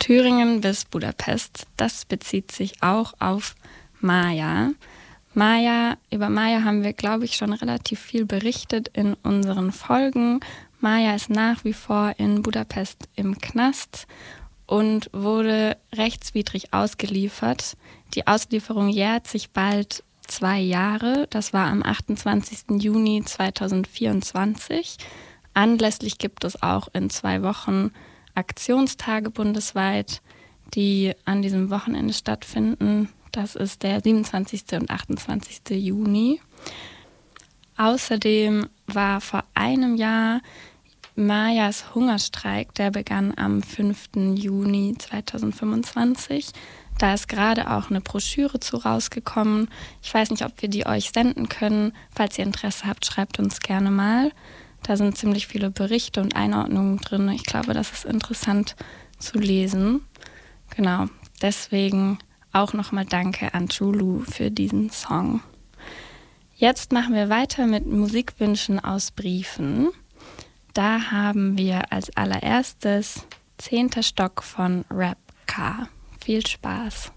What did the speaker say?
Thüringen bis Budapest. Das bezieht sich auch auf Maya. Über Maya haben wir, glaube ich, schon relativ viel berichtet in unseren Folgen. Maya ist nach wie vor in Budapest im Knast und wurde rechtswidrig ausgeliefert. Die Auslieferung jährt sich bald 2 Jahre. Das war am 28. Juni 2024. Anlässlich gibt es auch in 2 Wochen Aktionstage bundesweit, die an diesem Wochenende stattfinden. Das ist der 27. und 28. Juni. Außerdem war vor einem Jahr Mayas Hungerstreik, der begann am 5. Juni 2025. Da ist gerade auch eine Broschüre zu rausgekommen. Ich weiß nicht, ob wir die euch senden können. Falls ihr Interesse habt, schreibt uns gerne mal. Da sind ziemlich viele Berichte und Einordnungen drin. Ich glaube, das ist interessant zu lesen. Genau, deswegen auch nochmal Danke an Julu für diesen Song. Jetzt machen wir weiter mit Musikwünschen aus Briefen. Da haben wir als allererstes 10. Stock von Rap Car. Viel Spaß.